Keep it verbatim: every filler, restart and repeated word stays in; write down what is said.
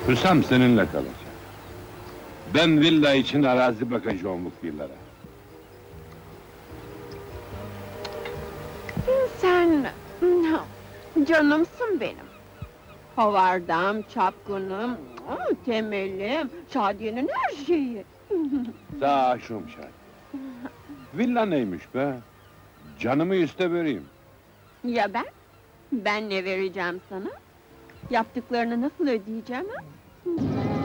Hüsam seninle kalacak. Ben villa için arazi bakacağım muhbirlere. Sen... canımsın benim. Havardam, çapkınım, temelim, Şadiye'nin her şeyi. Sağ aşım şahit. Villa neymiş be? Canımı iste vereyim. Ya ben? Ben ne vereceğim sana? Yaptıklarını nasıl ödeyeceğim ha?